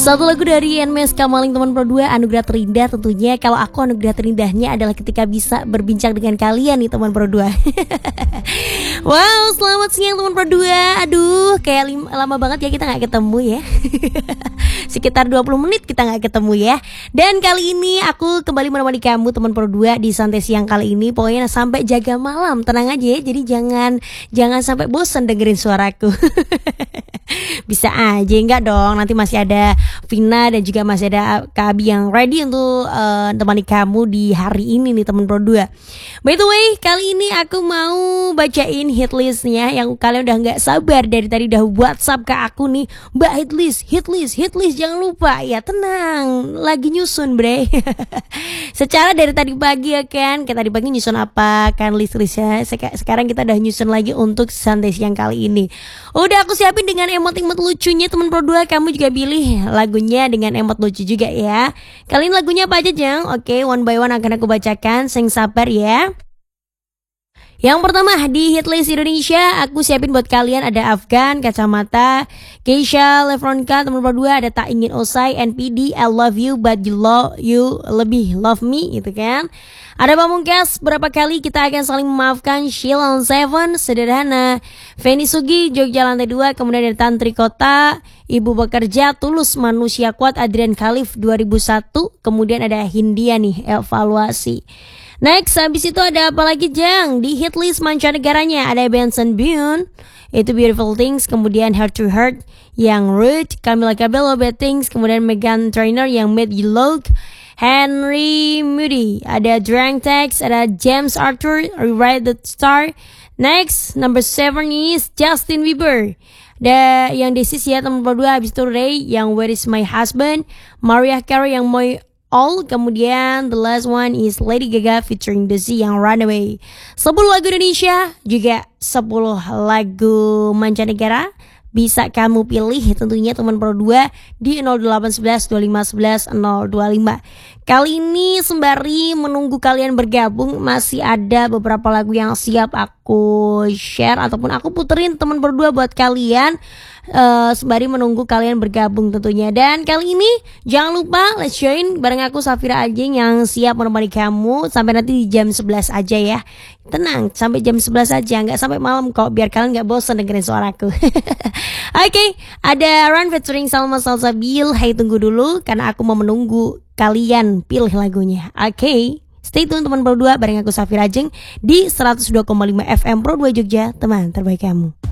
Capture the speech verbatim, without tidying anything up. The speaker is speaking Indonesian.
Satu lagu dari N M S Kamaling teman Pro dua, anugerah terindah tentunya. Kalau aku anugerah terindahnya adalah ketika bisa berbincang dengan kalian nih teman Pro dua. Wow, selamat siang teman Pro dua. Aduh, kayak lim- lama banget ya kita gak ketemu ya. Sekitar dua puluh menit kita gak ketemu ya. Dan kali ini aku kembali menemani kamu teman Pro dua di santai siang kali ini. Pokoknya sampai jaga malam, tenang aja ya. Jadi jangan jangan sampai bosan dengerin suaraku. Bisa aja, enggak dong. Nanti masih ada Vina dan juga masih ada Kak Abi yang ready untuk uh, temani kamu di hari ini nih teman Pro dua. By the way, kali ini aku mau bacain hitlistnya yang kalian udah gak sabar dari tadi udah WhatsApp ke aku nih. Mbak, hitlist, hitlist, hitlist jangan lupa. Ya tenang, lagi nyusun bre. Secara dari tadi pagi ya kan, kayak tadi pagi nyusun apa kan list-listnya. Sekarang kita udah nyusun lagi untuk santai siang kali ini. Udah aku siapin dengan emot-emot lucunya teman Pro dua. Kamu juga pilih lagunya dengan emot lucu juga ya. Kali ini lagunya apa aja Jang? Oke, one by one akan aku bacakan. Sing sabar ya. Yang pertama di hitlist Indonesia aku siapin buat kalian ada Afgan, Kacamata, Keisha, Lefronka, teman Pro dua, ada Tak Ingin Usai, N P D, I Love You But You Love You Lebih Love Me gitu kan. Ada Pamungkas, berapa kali kita akan saling memaafkan, Sheila on Seven, Sederhana, Feni Sugi, Jogja Lantai dua, kemudian ada Tantri Kota, Ibu Bekerja, Tulus, Manusia Kuat, Adrian Khalif dua ribu satu, kemudian ada Hindia nih, Evaluasi. Next, habis itu ada apa lagi Jang? Di hitlist mancanegaranya ada Benson Boone, itu Beautiful Things, kemudian Heart to Heart yang Rude, Camila Cabello Bad Things, kemudian Meghan Trainor yang Made You Look, Henry Moody, ada Drunk Text, ada James Arthur, Rewrite the Star. Next, number seven is Justin Bieber. Ada yang This Is ya teman Pro dua, habis itu Ray yang Where Is My Husband, Mariah Carey yang My All, kemudian the last one is Lady Gaga featuring The Z yang Runaway. sepuluh lagu Indonesia, juga sepuluh lagu mancanegara bisa kamu pilih tentunya teman Pro dua di nol delapan satu satu dua lima satu satu nol dua lima. Kali ini sembari menunggu kalian bergabung masih ada beberapa lagu yang siap aku share ataupun aku puterin teman Pro dua buat kalian. Uh, sembari menunggu kalian bergabung tentunya. Dan kali ini jangan lupa let's join bareng aku Safira Ajeng yang siap menemani kamu sampai nanti di jam sebelas aja ya. Tenang, sampai jam sebelas aja, nggak sampai malam kok, biar kalian nggak bosan dengerin suaraku. Oke, okay, ada Run featuring Salma Salsabil. Hai, tunggu dulu karena aku mau menunggu kalian pilih lagunya. Oke, okay, stay tune teman Pro dua bareng aku Safira Ajeng di seratus dua koma lima F M Pro dua Jogja, teman terbaik kamu.